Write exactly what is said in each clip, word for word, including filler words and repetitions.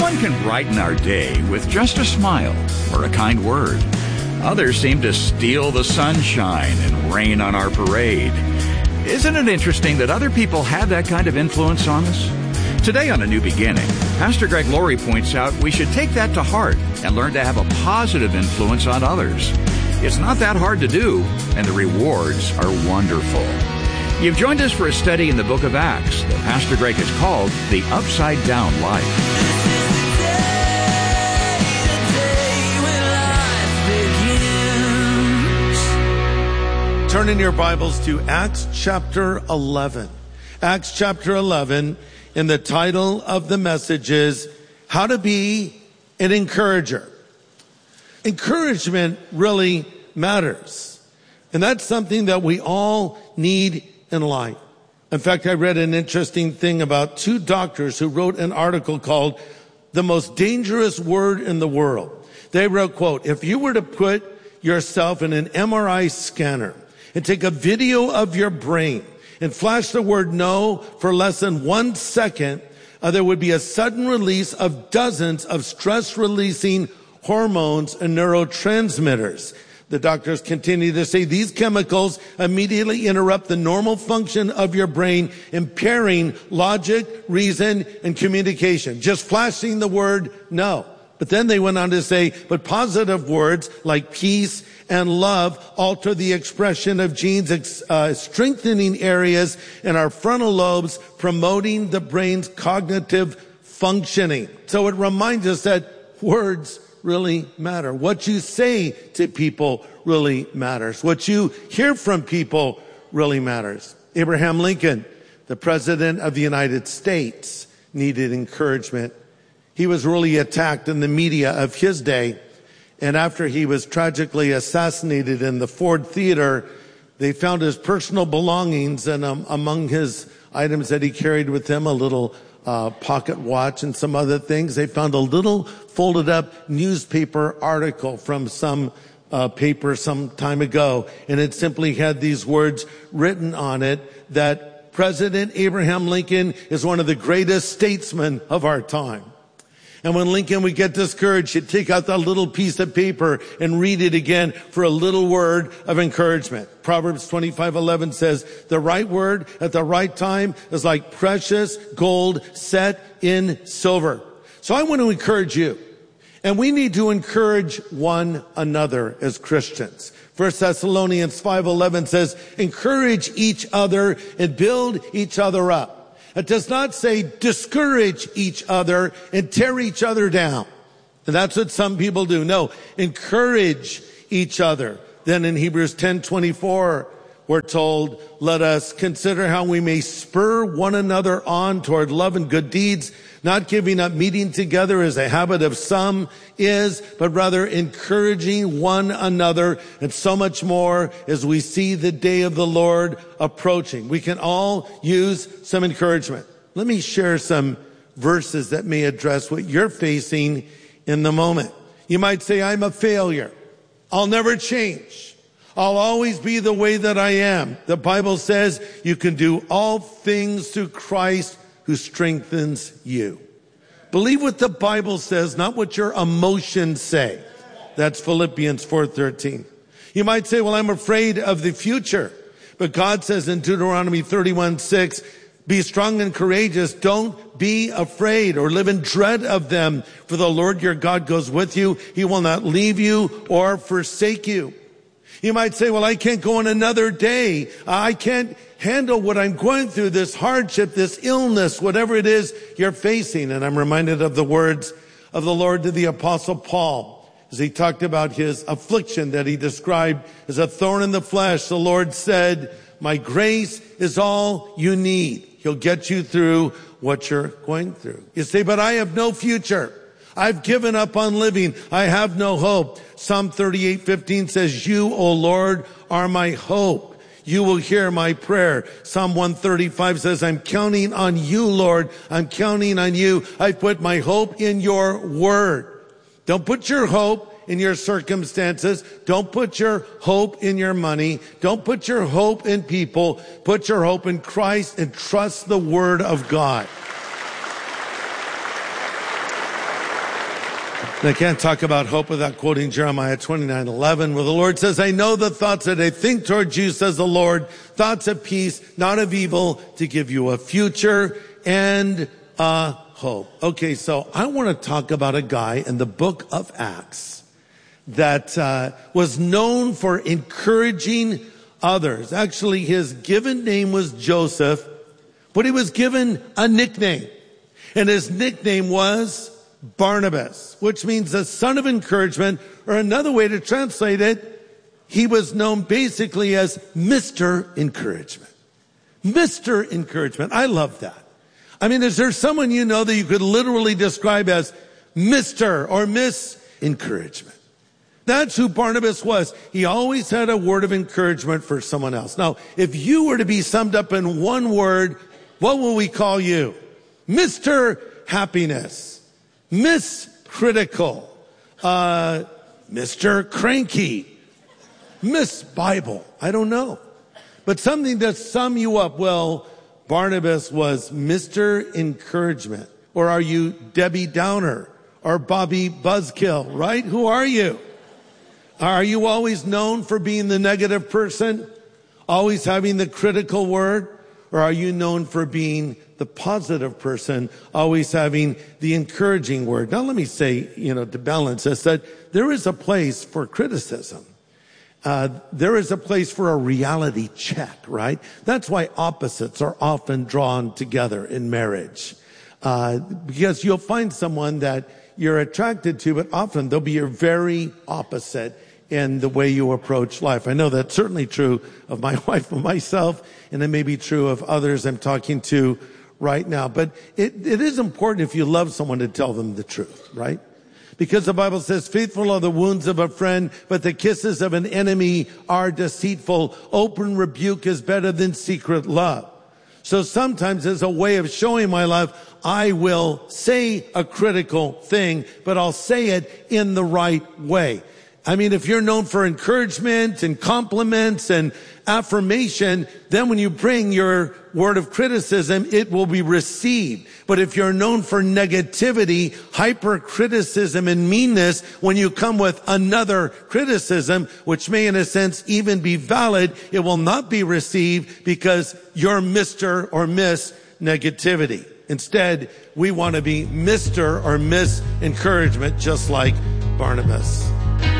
Someone can brighten our day with just a smile or a kind word. Others seem to steal the sunshine and rain on our parade. Isn't it interesting that other people have that kind of influence on us? Today on A New Beginning, Pastor Greg Laurie points out we should take that to heart and learn to have a positive influence on others. It's not that hard to do, and the rewards are wonderful. You've joined us for a study in the book of Acts that Pastor Greg has called The Upside Down Life. Turn in your Bibles to Acts chapter eleven. Acts chapter eleven, and the title of the message is How to Be an Encourager. Encouragement really matters. And that's something that we all need in life. In fact, I read an interesting thing about two doctors who wrote an article called The Most Dangerous Word in the World. They wrote, quote, if you were to put yourself in an M R I scanner and take a video of your brain and flash the word no for less than one second, uh, there would be a sudden release of dozens of stress-releasing hormones and neurotransmitters. The doctors continue to say these chemicals immediately interrupt the normal function of your brain, impairing logic, reason, and communication. Just flashing the word no. But then they went on to say, but positive words like peace and love alter the expression of genes, uh, strengthening areas in our frontal lobes, promoting the brain's cognitive functioning. So it reminds us that words really matter. What you say to people really matters. What you hear from people really matters. Abraham Lincoln, the President of the United States, needed encouragement. He was really attacked in the media of his day. And after he was tragically assassinated in the Ford Theater, they found his personal belongings, and um, among his items that he carried with him, a little uh, pocket watch and some other things, they found a little folded up newspaper article from some uh, paper some time ago. And it simply had these words written on it that President Abraham Lincoln is one of the greatest statesmen of our time. And when Lincoln would get discouraged, he'd take out that little piece of paper and read it again for a little word of encouragement. Proverbs twenty-five eleven says, the right word at the right time is like precious gold set in silver. So I want to encourage you. And we need to encourage one another as Christians. First Thessalonians five eleven says, encourage each other and build each other up. It does not say discourage each other and tear each other down. And that's what some people do. No, encourage each other. Then in Hebrews ten twenty-four, we're told, let us consider how we may spur one another on toward love and good deeds, not giving up meeting together as a habit of some is, but rather encouraging one another, and so much more as we see the day of the Lord approaching. We can all use some encouragement. Let me share some verses that may address what you're facing in the moment. You might say, I'm a failure. I'll never change. I'll always be the way that I am. The Bible says you can do all things through Christ who strengthens you. Believe what the Bible says, not what your emotions say. That's Philippians four thirteen. You might say, well, I'm afraid of the future. But God says in Deuteronomy thirty-one six, be strong and courageous. Don't be afraid or live in dread of them. For the Lord your God goes with you. He will not leave you or forsake you. You might say, well, I can't go on another day. I can't handle what I'm going through, this hardship, this illness, whatever it is you're facing. And I'm reminded of the words of the Lord to the Apostle Paul as he talked about his affliction that he described as a thorn in the flesh. The Lord said, my grace is all you need. He'll get you through what you're going through. You say, but I have no future. I've given up on living. I have no hope. Psalm thirty-eight fifteen says, you, O Lord, are my hope. You will hear my prayer. Psalm one thirty-five says, I'm counting on you, Lord. I'm counting on you. I put my hope in your word. Don't put your hope in your circumstances. Don't put your hope in your money. Don't put your hope in people. Put your hope in Christ and trust the word of God. And I can't talk about hope without quoting Jeremiah twenty-nine eleven, where the Lord says, I know the thoughts that I think towards you, says the Lord, thoughts of peace, not of evil, to give you a future and a hope. Okay, so I want to talk about a guy in the book of Acts that uh, was known for encouraging others. Actually, his given name was Joseph, but he was given a nickname. And his nickname was Barnabas, which means the son of encouragement, or another way to translate it, he was known basically as Mister Encouragement. Mister Encouragement. I love that. I mean, is there someone you know that you could literally describe as Mister or Miss Encouragement? That's who Barnabas was. He always had a word of encouragement for someone else. Now, if you were to be summed up in one word, what will we call you? Mister Happiness. Miss Critical, uh, Mister Cranky, Miss Bible. I don't know. But something to sum you up. Well, Barnabas was Mister Encouragement. Or are you Debbie Downer or Bobby Buzzkill, right? Who are you? Are you always known for being the negative person? Always having the critical word? Or are you known for being the positive person, always having the encouraging word? Now let me say, you know, to balance this, that there is a place for criticism. Uh, there is a place for a reality check, right? That's why opposites are often drawn together in marriage. Uh, because you'll find someone that you're attracted to, but often they'll be your very opposite in the way you approach life. I know that's certainly true of my wife and myself, and it may be true of others I'm talking to right now. But it, it is important if you love someone to tell them the truth, right? Because the Bible says, faithful are the wounds of a friend, but the kisses of an enemy are deceitful. Open rebuke is better than secret love. So sometimes as a way of showing my love, I will say a critical thing, but I'll say it in the right way. I mean, if you're known for encouragement and compliments and affirmation, then when you bring your word of criticism, it will be received. But if you're known for negativity, hypercriticism, and meanness, when you come with another criticism, which may in a sense even be valid, it will not be received because you're Mister or Miss Negativity. Instead, we want to be Mister or Miss Encouragement, just like Barnabas.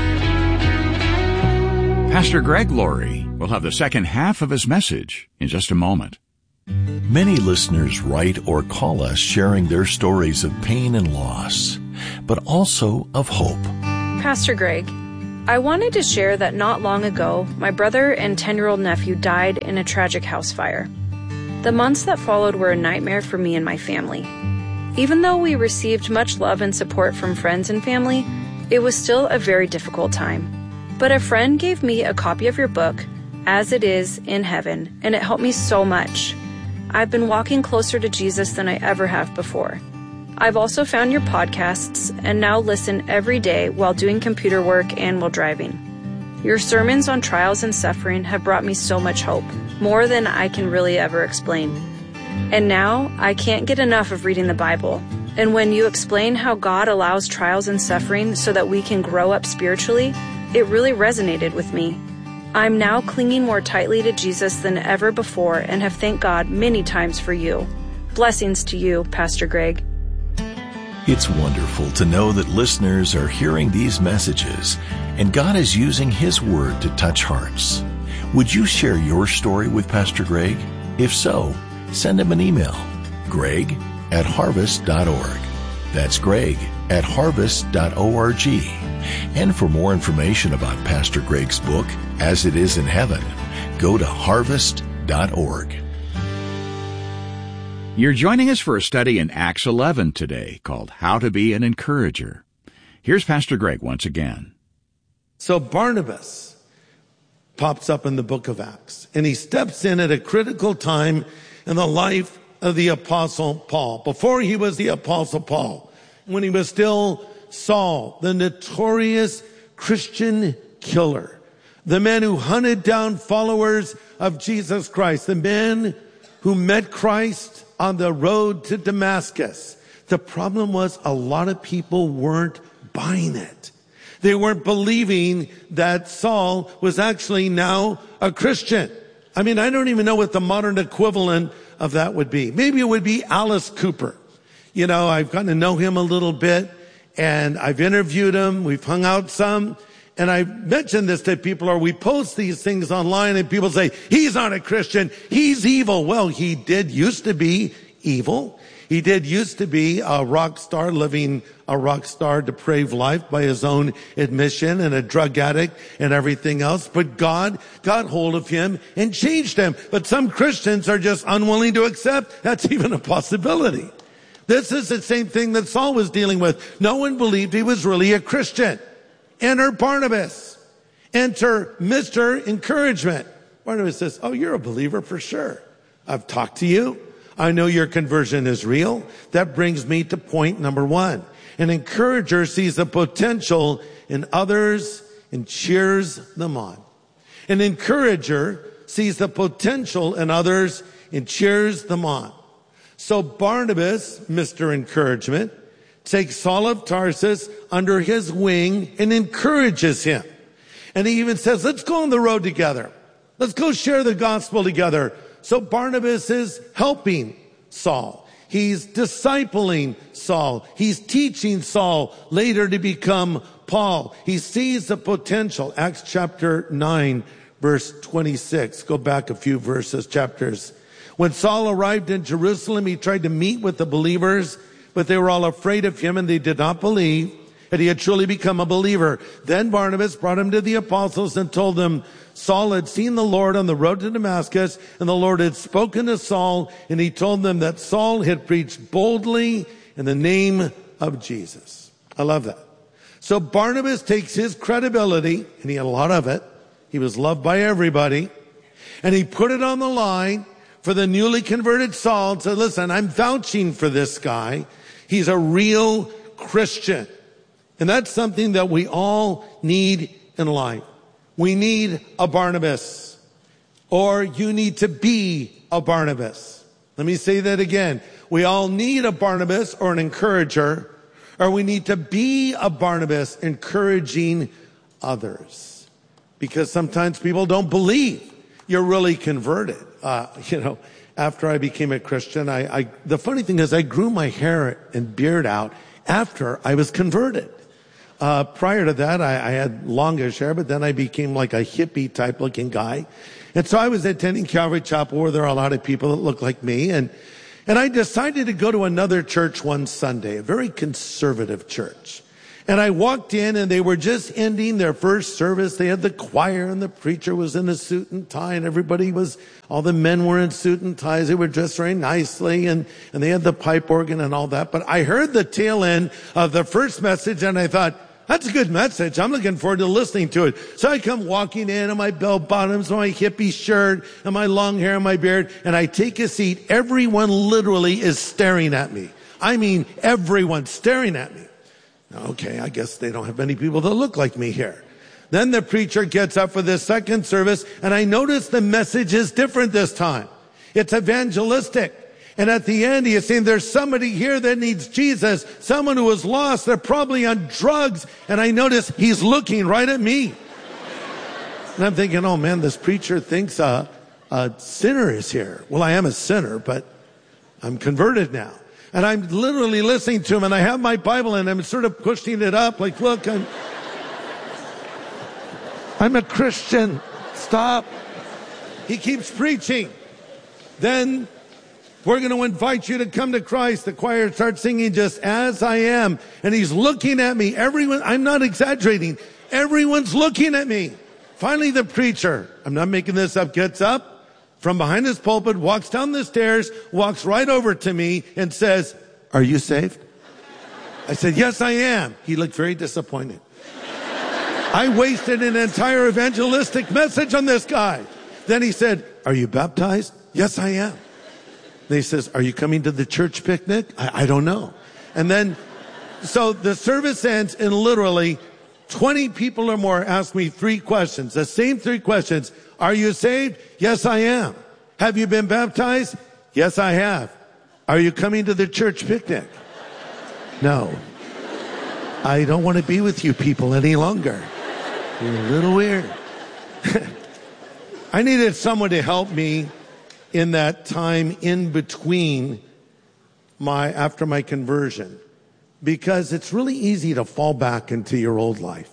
Pastor Greg Laurie will have the second half of his message in just a moment. Many listeners write or call us sharing their stories of pain and loss, but also of hope. Pastor Greg, I wanted to share that not long ago, my brother and ten-year-old nephew died in a tragic house fire. The months that followed were a nightmare for me and my family. Even though we received much love and support from friends and family, it was still a very difficult time. But a friend gave me a copy of your book, As It Is in Heaven, and it helped me so much. I've been walking closer to Jesus than I ever have before. I've also found your podcasts and now listen every day while doing computer work and while driving. Your sermons on trials and suffering have brought me so much hope, more than I can really ever explain. And now I can't get enough of reading the Bible. And when you explain how God allows trials and suffering so that we can grow up spiritually, it really resonated with me. I'm now clinging more tightly to Jesus than ever before and have thanked God many times for you. Blessings to you, Pastor Greg. It's wonderful to know that listeners are hearing these messages and God is using His Word to touch hearts. Would you share your story with Pastor Greg? If so, send him an email, greg at harvest dot org. That's Greg at harvest dot org. And for more information about Pastor Greg's book, As It Is in Heaven, go to harvest dot org. You're joining us for a study in Acts eleven today called How to Be an Encourager. Here's Pastor Greg once again. So Barnabas pops up in the book of Acts, and he steps in at a critical time in the life of the Apostle Paul. Before he was the Apostle Paul, when he was still Saul, the notorious Christian killer, the man who hunted down followers of Jesus Christ, the man who met Christ on the road to Damascus. The problem was a lot of people weren't buying it. They weren't believing that Saul was actually now a Christian. I mean, I don't even know what the modern equivalent of that would be. Maybe it would be Alice Cooper. You know, I've gotten to know him a little bit, and I've interviewed him. We've hung out some. And I mentioned this to people, or we post these things online, and people say, he's not a Christian, he's evil. Well, he did used to be evil. He did used to be a rock star, living a rock star depraved life by his own admission, and a drug addict and everything else. But God got hold of him and changed him. But some Christians are just unwilling to accept that's even a possibility. This is the same thing that Saul was dealing with. No one believed he was really a Christian. Enter Barnabas. Enter Mister Encouragement. Barnabas says, oh, you're a believer for sure. I've talked to you. I know your conversion is real. That brings me to point number one. An encourager sees the potential in others and cheers them on. An encourager sees the potential in others and cheers them on. So Barnabas, Mister Encouragement, takes Saul of Tarsus under his wing and encourages him. And he even says, let's go on the road together. Let's go share the gospel together. So Barnabas is helping Saul. He's discipling Saul. He's teaching Saul later to become Paul. He sees the potential. Acts chapter nine, verse twenty-six. Go back a few verses, chapters. When Saul arrived in Jerusalem, he tried to meet with the believers, but they were all afraid of him, and they did not believe that he had truly become a believer. Then Barnabas brought him to the apostles and told them Saul had seen the Lord on the road to Damascus, and the Lord had spoken to Saul, and he told them that Saul had preached boldly in the name of Jesus. I love that. So Barnabas takes his credibility, and he had a lot of it. He was loved by everybody, and he put it on the line for the newly converted Saul and said, listen, I'm vouching for this guy. He's a real Christian. And that's something that we all need in life. We need a Barnabas, or you need to be a Barnabas. Let me say that again. We all need a Barnabas or an encourager, or we need to be a Barnabas encouraging others. Because sometimes people don't believe you're really converted. Uh, you know, after I became a Christian, I, I, the funny thing is I grew my hair and beard out after I was converted. Uh, prior to that, I, I had longish hair, but then I became like a hippie type looking guy. And so I was attending Calvary Chapel where there are a lot of people that look like me. And, and I decided to go to another church one Sunday, a very conservative church. And I walked in and they were just ending their first service. They had the choir and the preacher was in a suit and tie, and everybody was, all the men were in suit and ties. They were dressed very nicely, and, and they had the pipe organ and all that. But I heard the tail end of the first message and I thought, that's a good message. I'm looking forward to listening to it. So I come walking in in my bell bottoms, my hippie shirt, and my long hair and my beard, and I take a seat. Everyone literally is staring at me. I mean, everyone staring at me. Okay, I guess they don't have many people that look like me here. Then the preacher gets up for the second service, and I notice the message is different this time. It's evangelistic. And at the end, he is saying there's somebody here that needs Jesus, someone who is lost. They're probably on drugs. And I notice he's looking right at me. And I'm thinking, oh man, this preacher thinks a, a sinner is here. Well, I am a sinner, but I'm converted now. And I'm literally listening to him, and I have my Bible, and I'm sort of pushing it up like, look, I'm, I'm a Christian. Stop. He keeps preaching. Then we're going to invite you to come to Christ. The choir starts singing Just As I Am. And he's looking at me. Everyone, I'm not exaggerating. Everyone's looking at me. Finally, the preacher, I'm not making this up, gets up from behind his pulpit, walks down the stairs, walks right over to me and says, are you saved? I said, yes, I am. He looked very disappointed. I wasted an entire evangelistic message on this guy. Then he said, are you baptized? Yes, I am. Then he says, are you coming to the church picnic? I, I don't know. And then, so the service ends, and literally twenty people or more ask me three questions, the same three questions. Are you saved? Yes, I am. Have you been baptized? Yes, I have. Are you coming to the church picnic? No. I don't want to be with you people any longer. You're a little weird. I needed someone to help me in that time in between my, after my conversion, because it's really easy to fall back into your old life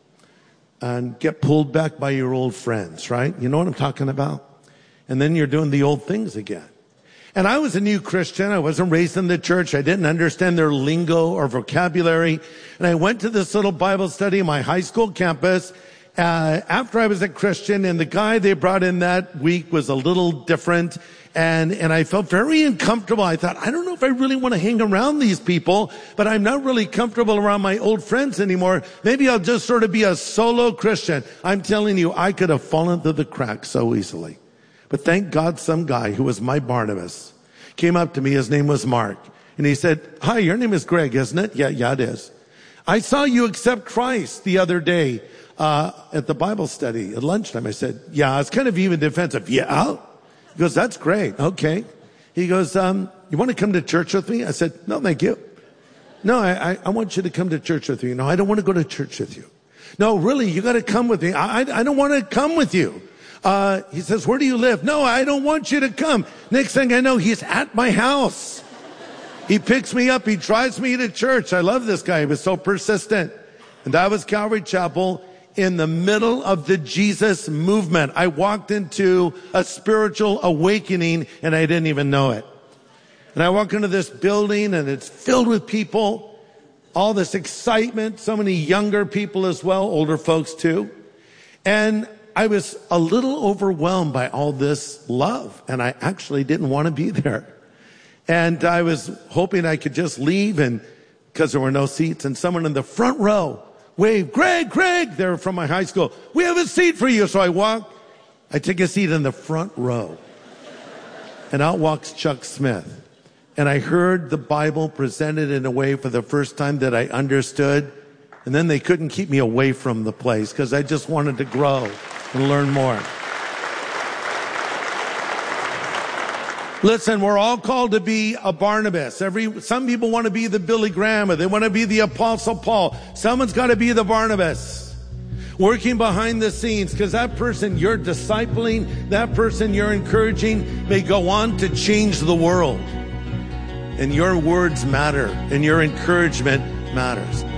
and get pulled back by your old friends, right? You know what I'm talking about? And then you're doing the old things again. And I was a new Christian. I wasn't raised in the church. I didn't understand their lingo or vocabulary. And I went to this little Bible study on my high school campus uh, after I was a Christian. And the guy they brought in that week was a little different. And, and I felt very uncomfortable. I thought, I don't know if I really want to hang around these people, but I'm not really comfortable around my old friends anymore. Maybe I'll just sort of be a solo Christian. I'm telling you, I could have fallen through the cracks so easily. But thank God some guy who was my Barnabas came up to me. His name was Mark. And he said, hi, your name is Greg, isn't it? Yeah, yeah, it is. I saw you accept Christ the other day uh at the Bible study at lunchtime. I said, yeah, it's kind of even defensive. Yeah? He goes, that's great. Okay. He goes, um, you want to come to church with me? I said, no, thank you. No, I, I, I want you to come to church with you. No, I don't want to go to church with you. No, really, you got to come with me. I, I, I don't want to come with you. Uh, he says, where do you live? No, I don't want you to come. Next thing I know, he's at my house. He picks me up. He drives me to church. I love this guy. He was so persistent. And that was Calvary Chapel in the middle of the Jesus movement. I walked into a spiritual awakening and I didn't even know it. And I walk into this building and it's filled with people, all this excitement, so many younger people as well, older folks too. And I was a little overwhelmed by all this love, and I actually didn't want to be there. And I was hoping I could just leave, and because there were no seats, and someone in the front row waved, Greg, Greg, they were from my high school. We have a seat for you. So I walk, I take a seat in the front row, and out walks Chuck Smith. And I heard the Bible presented in a way for the first time that I understood. And then they couldn't keep me away from the place because I just wanted to grow and learn more. Listen, we're all called to be a Barnabas. Every, some people want to be the Billy Graham, or they want to be the Apostle Paul. Someone's got to be the Barnabas. Working behind the scenes, because that person you're discipling, that person you're encouraging may go on to change the world. And your words matter, and your encouragement matters.